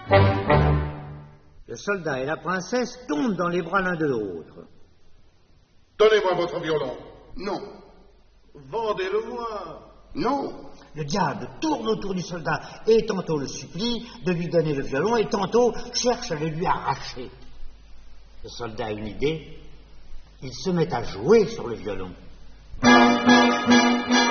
Le soldat et la princesse tombent dans les bras l'un de l'autre. Donnez-moi votre violon. Non. Vendez-le-moi. Non. Le diable tourne autour du soldat et tantôt le supplie de lui donner le violon et tantôt cherche à le lui arracher. Le soldat a une idée. Il se met à jouer sur le violon.